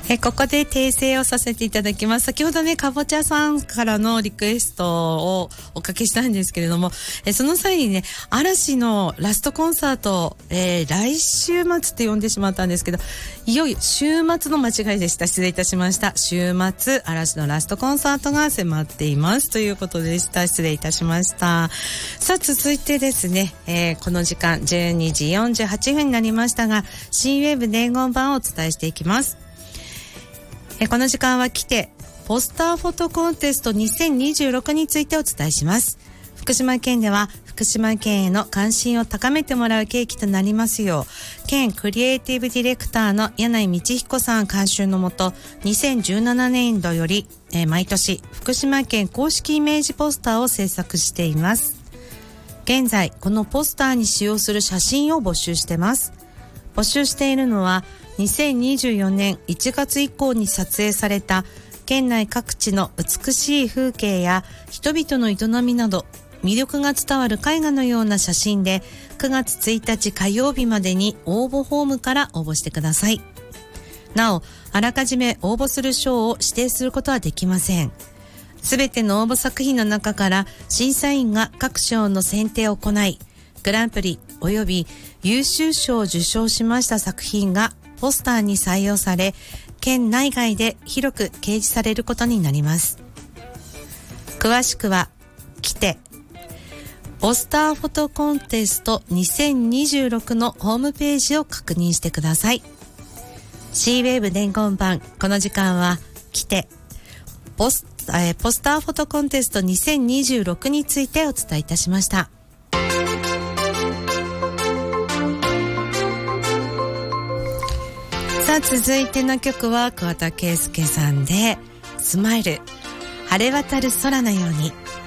ここで訂正をさせていただきます。先ほどね、かぼちゃさんからのリクエストをおかけしたんですけれども、その際にね、嵐のラストコンサート、来週末って呼んでしまったんですけど、いよいよ週末の間違いでした。失礼いたしました。週末、嵐のラストコンサートが迫っていますということでした。失礼いたしました。さあ、続いてですね、この時間12時48分になりましたが、新ウェーブ伝言版をお伝えしていきます。この時間は来てポスターフォトコンテスト2026についてお伝えします。福島県では福島県への関心を高めてもらう契機となりますよう、県クリエイティブディレクターの柳井道彦さん監修のもと、2017年度より、毎年福島県公式イメージポスターを制作しています。現在このポスターに使用する写真を募集してます。募集しているのは2024年1月以降に撮影された県内各地の美しい風景や人々の営みなど魅力が伝わる絵画のような写真で、9月1日火曜日までに応募フォームから応募してください。なお、あらかじめ応募する賞を指定することはできません。すべての応募作品の中から審査員が各賞の選定を行い、グランプリ及び優秀賞を受賞しました作品がポスターに採用され、県内外で広く掲示されることになります。詳しくは来てポスターフォトコンテスト2026のホームページを確認してください。 C ウェーブ伝言版、この時間は来てポスターフォトコンテスト2026についてお伝えいたしました。さあ、続いての曲は桑田佳祐さんでスマイル、晴れ渡る空のように。